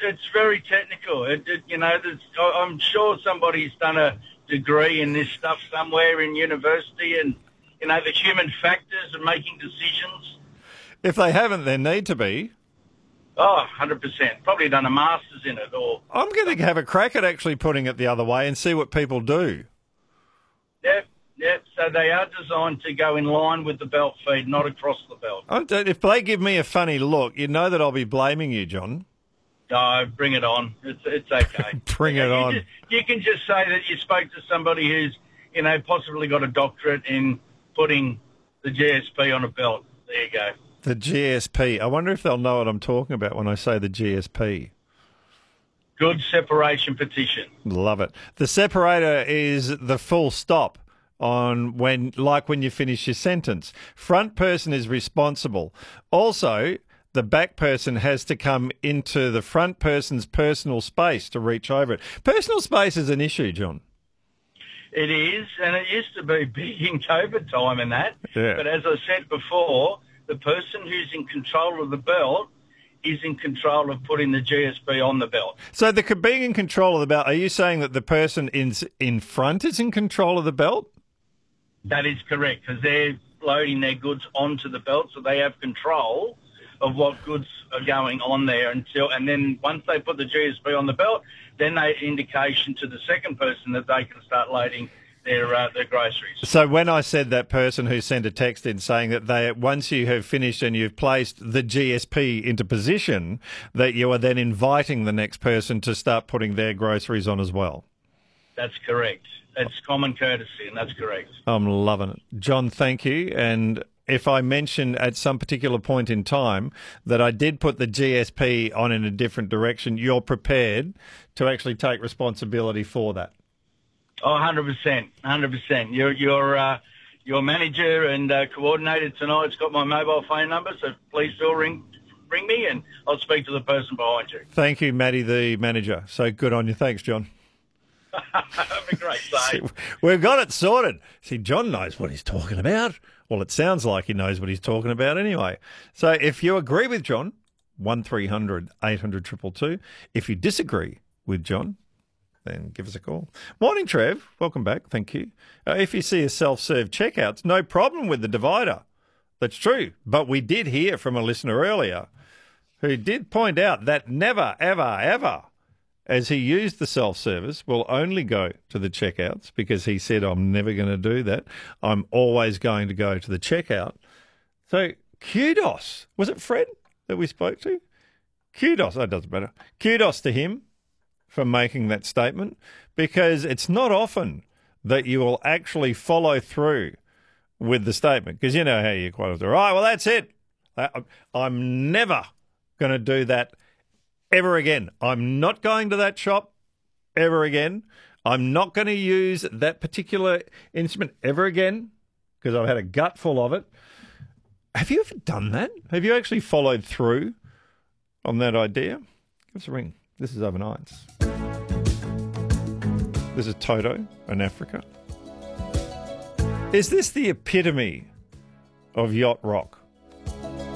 it's very technical. I'm sure somebody's done a degree in this stuff somewhere in university, and the human factors of making decisions. If they haven't, there need to be. Oh, 100%. Probably done a master's in it, or I'm going to have a crack at actually putting it the other way and see what people do. Yep. So they are designed to go in line with the belt feed, not across the belt. If they give me a funny look, you know that I'll be blaming you, John. No, bring it on. It's okay. Bring it on. You can just say that you spoke to somebody who's, possibly got a doctorate in putting the GSP on a belt. There you go. The GSP. I wonder if they'll know what I'm talking about when I say the GSP. Good separation petition. Love it. The separator is the full stop on when you finish your sentence. Front person is responsible. Also, the back person has to come into the front person's personal space to reach over it. Personal space is an issue, John. It is, and it used to be big in COVID time and that. Yeah. But as I said before, the person who's in control of the belt is in control of putting the GSP on the belt. So being in control of the belt, are you saying that the person in front is in control of the belt? That is correct, because they're loading their goods onto the belt, so they have control of what goods are going on there and then once they put the GSP on the belt, then they indication to the second person that they can start loading their groceries. So when I said that person who sent a text in saying that once you have finished and you've placed the GSP into position, that you are then inviting the next person to start putting their groceries on as well. That's correct. It's common courtesy, and that's correct. I'm loving it. John, thank you. And if I mention at some particular point in time that I did put the GSP on in a different direction, you're prepared to actually take responsibility for that? Oh, 100%. 100%. Your manager and coordinator tonight's got my mobile phone number, so please feel ring me and I'll speak to the person behind you. Thank you, Matty, the manager. So good on you. Thanks, John. Have a great day. We've got it sorted. See, John knows what he's talking about. Well, it sounds like he knows what he's talking about anyway. So if you agree with John, 1300 800 222. If you disagree with John, then give us a call. Morning, Trev. Welcome back. Thank you. If you see a self-serve checkouts, no problem with the divider. That's true. But we did hear from a listener earlier who did point out that never, ever, ever, as he used the self-service, will only go to the checkouts because he said, I'm never going to do that. I'm always going to go to the checkout. So kudos. Was it Fred that we spoke to? Kudos. That doesn't matter. Kudos to him for making that statement, because it's not often that you will actually follow through with the statement, because you know how you quite often, right, well, that's it. I'm never going to do that ever again. I'm not going to that shop ever again. I'm not going to use that particular instrument ever again because I've had a gut full of it. Have you ever done that? Have you actually followed through on that idea? Give us a ring. This is Overnights. This is Toto in Africa. Is this the epitome of yacht rock?